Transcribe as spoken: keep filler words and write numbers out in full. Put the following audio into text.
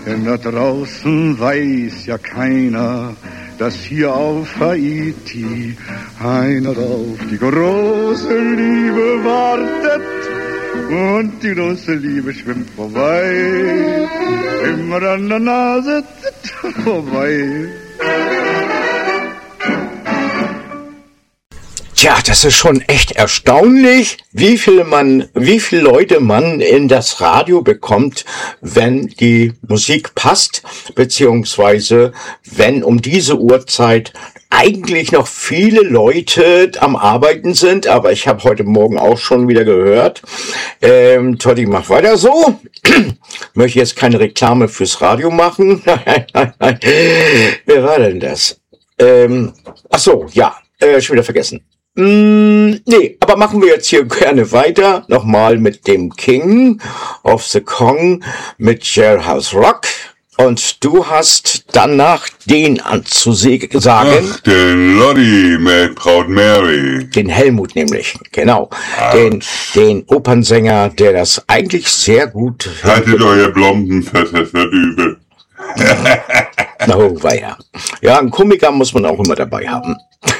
Denn da draußen weiß ja keiner, dass hier auf Haiti einer auf die große Liebe wartet. Und die große Liebe schwimmt vorbei, immer an der Nase vorbei. Tja, das ist schon echt erstaunlich, wie viel man, wie viele Leute man in das Radio bekommt, wenn die Musik passt, beziehungsweise wenn um diese Uhrzeit eigentlich noch viele Leute am Arbeiten sind, aber ich habe heute Morgen auch schon wieder gehört, ähm, Totti, mach weiter so. Möchte jetzt keine Reklame fürs Radio machen. Nein, nein, nein. Wer war denn das? Ähm, ach so, ja, äh, schon wieder vergessen. Mm, nee, aber machen wir jetzt hier gerne weiter. Nochmal mit dem King of the Kong mit Jailhouse Rock. Und du hast danach den anzusagen. Ach, den Lottie mit Proud Mary. Den Helmut nämlich, genau. Ach. Den, den Opernsänger, der das eigentlich sehr gut... Haltet eure Blombenfett, das wird übel. Oh, weia. Ja, einen Komiker muss man auch immer dabei haben.